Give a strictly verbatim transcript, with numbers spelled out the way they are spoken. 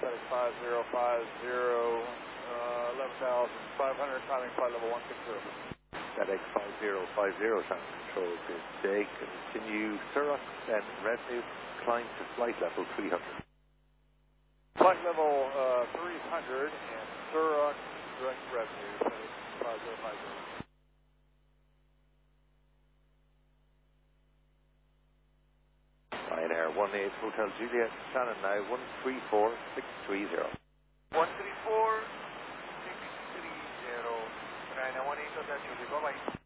Static five zero five zero, uh, eleven thousand five hundred, climbing flight level one six zero. Static five zero five zero, San Control, good day. Continue Cirrus, then revenue, climb to flight level three hundred. Flight level uh, three hundred and Cirrus, direct revenue, Static five zero five zero. Ryanair one eight Hotel Juliet, Shannon now one three four six three zero. one three four six three zero, Ryanair one eight Hotel Juliet, bye bye.